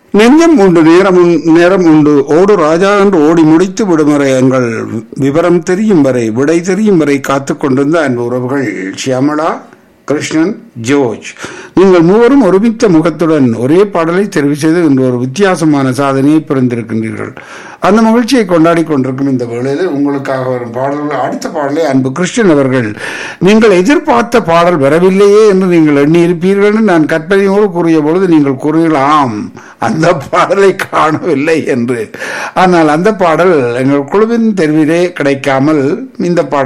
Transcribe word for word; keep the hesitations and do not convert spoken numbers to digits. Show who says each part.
Speaker 1: நெஞ்சம் உண்டு நேரம் உண்- நேரம் உண்டு ஓடு ராஜா என்று ஓடி முடித்து விடும் வரை எங்கள் விவரம் தெரியும் வரை விடை தெரியும் வரை காத்துக் கொண்டிருந்த அன்பு உறவுகள் ஷியாமளா, கிருஷ்ணன், ஜோர்ஜ், நீங்கள் மூவரும் ஒருமித்த முகத்துடன் ஒரே பாடலை தெரிவு செய்து இன்று ஒரு வித்தியாசமான சாதனையை புரிந்திருக்கின்றீர்கள். அந்த மகிழ்ச்சியை கொண்டாடி கொண்டிருக்கும் இந்த வேளையில் உங்களுக்காக வரும் பாடல்கள், அடுத்த பாடலை அன்பு கிருஷ்ணன் அவர்கள், நீங்கள் எதிர்பார்த்த பாடல் வரவில்லையே என்று நீங்கள் எண்ணி இருப்பீர்கள் என்று நான் கற்பனையோடு கூறிய பொழுது நீங்கள் கூறுகளாம் அந்த பாடலை காணவில்லை என்று. ஆனால் அந்த பாடல் எங்கள் குழுவின் தெரிவிலே கிடைக்காமல் இந்த பாடல்